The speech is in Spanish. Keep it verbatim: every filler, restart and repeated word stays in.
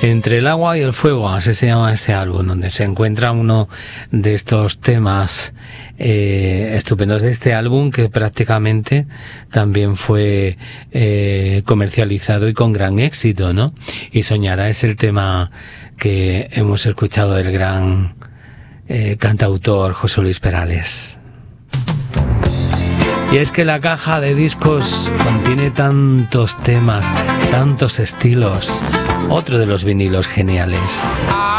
Entre el agua y el fuego, así se llama este álbum, donde se encuentra uno de estos temas eh, estupendos de este álbum, que prácticamente también fue eh, comercializado y con gran éxito, ¿no? Y Soñará es el tema que hemos escuchado del gran eh, cantautor José Luis Perales. Y es que la caja de discos contiene tantos temas, tantos estilos. Otro de los vinilos geniales.